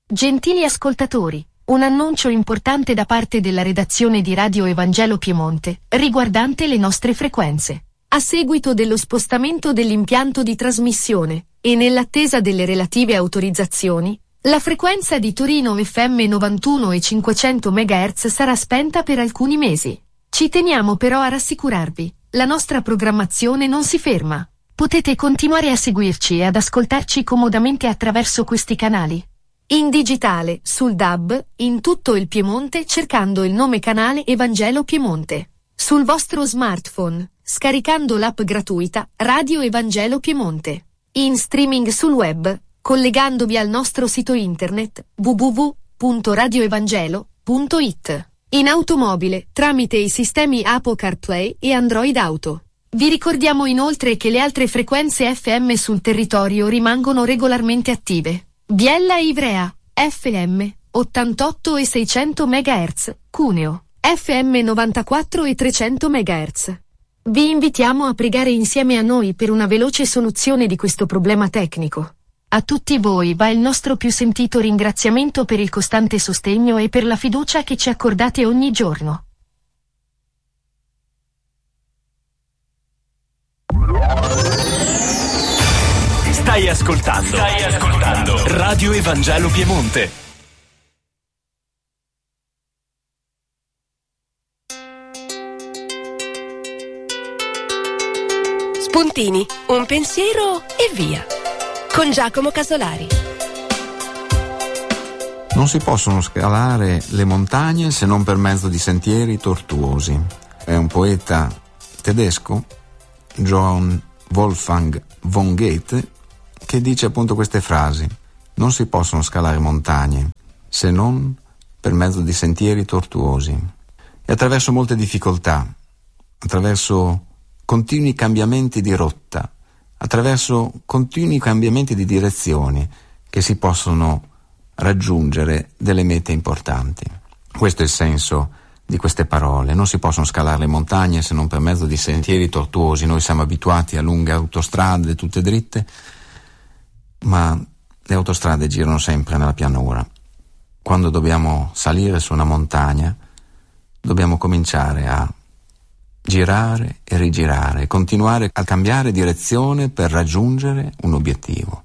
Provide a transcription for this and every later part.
Gentili ascoltatori, un annuncio importante da parte della redazione di Radio Evangelo Piemonte, riguardante le nostre frequenze. A seguito dello spostamento dell'impianto di trasmissione, e nell'attesa delle relative autorizzazioni, la frequenza di Torino FM 91 e 500 MHz sarà spenta per alcuni mesi. Ci teniamo però a rassicurarvi, la nostra programmazione non si ferma. Potete continuare a seguirci e ad ascoltarci comodamente attraverso questi canali. In digitale, sul DAB, in tutto il Piemonte cercando il nome canale Evangelo Piemonte. Sul vostro smartphone, scaricando l'app gratuita Radio Evangelo Piemonte. In streaming sul web, collegandovi al nostro sito internet www.radioevangelo.it. In automobile, tramite i sistemi Apple CarPlay e Android Auto. Vi ricordiamo inoltre che le altre frequenze FM sul territorio rimangono regolarmente attive. Biella e Ivrea, FM, 88 e 600 MHz, Cuneo, FM 94 e 300 MHz. Vi invitiamo a pregare insieme a noi per una veloce soluzione di questo problema tecnico. A tutti voi va il nostro più sentito ringraziamento per il costante sostegno e per la fiducia che ci accordate ogni giorno. Stai ascoltando Radio Evangelo Piemonte. Spuntini, un pensiero e via. Con Giacomo Casolari. Non si possono scalare le montagne se non per mezzo di sentieri tortuosi. È un poeta tedesco, Johann Wolfgang von Goethe, che dice appunto queste frasi: non si possono scalare montagne se non per mezzo di sentieri tortuosi. E attraverso molte difficoltà, attraverso continui cambiamenti di rotta, attraverso continui cambiamenti di direzioni, che si possono raggiungere delle mete importanti. Questo è il senso di queste parole. Non si possono scalare le montagne se non per mezzo di sentieri tortuosi. Noi siamo abituati a lunghe autostrade tutte dritte, ma le autostrade girano sempre nella pianura. Quando dobbiamo salire su una montagna, dobbiamo cominciare a girare e rigirare, continuare a cambiare direzione per raggiungere un obiettivo.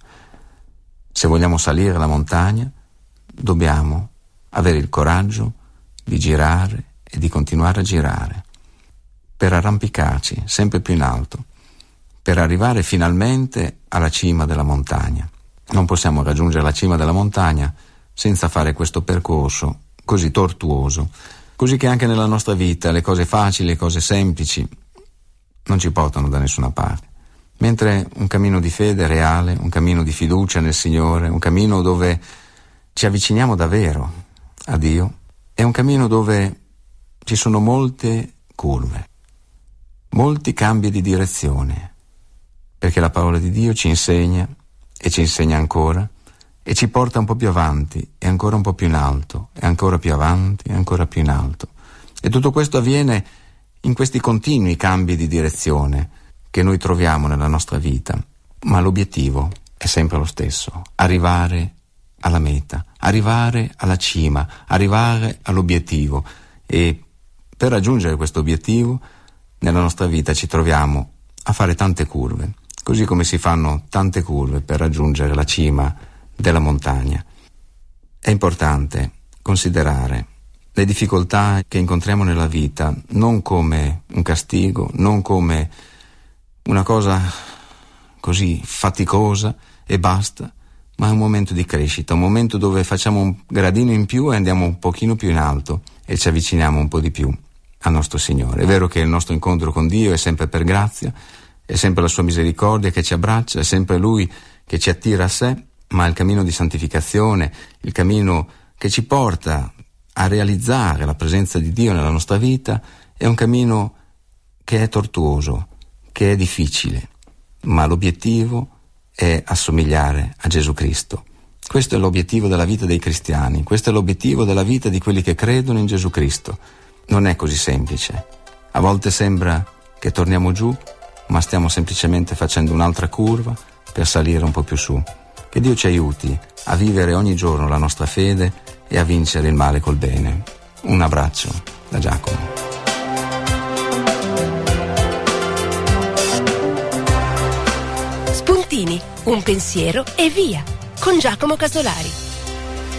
Se vogliamo salire la montagna, dobbiamo avere il coraggio di girare e di continuare a girare, per arrampicarci sempre più in alto, per arrivare finalmente alla cima della montagna. Non possiamo raggiungere la cima della montagna senza fare questo percorso così tortuoso, così che anche nella nostra vita le cose facili, le cose semplici non ci portano da nessuna parte. Mentre un cammino di fede reale, un cammino di fiducia nel Signore, un cammino dove ci avviciniamo davvero a Dio, è un cammino dove ci sono molte curve, molti cambi di direzione, perché la parola di Dio ci insegna e ci insegna ancora e ci porta un po' più avanti e ancora un po' più in alto e ancora più avanti e ancora più in alto. E tutto questo avviene in questi continui cambi di direzione che noi troviamo nella nostra vita, ma l'obiettivo è sempre lo stesso: arrivare alla meta, arrivare alla cima, arrivare all'obiettivo. E per raggiungere questo obiettivo nella nostra vita ci troviamo a fare tante curve, così come si fanno tante curve per raggiungere la cima della montagna. È importante considerare le difficoltà che incontriamo nella vita non come un castigo, non come una cosa così faticosa e basta, ma è un momento di crescita, un momento dove facciamo un gradino in più e andiamo un pochino più in alto e ci avviciniamo un po' di più al nostro Signore. È vero che il nostro incontro con Dio è sempre per grazia, è sempre la sua misericordia che ci abbraccia, è sempre Lui che ci attira a sé, ma il cammino di santificazione, il cammino che ci porta a realizzare la presenza di Dio nella nostra vita, è un cammino che è tortuoso, che è difficile, ma l'obiettivo è assomigliare a Gesù Cristo. Questo è l'obiettivo della vita dei cristiani, questo è l'obiettivo della vita di quelli che credono in Gesù Cristo. Non è così semplice. A volte sembra che torniamo giù, ma stiamo semplicemente facendo un'altra curva per salire un po' più su. Che Dio ci aiuti a vivere ogni giorno la nostra fede e a vincere il male col bene. Un abbraccio da Giacomo. Spuntini, un pensiero e via, con Giacomo Casolari.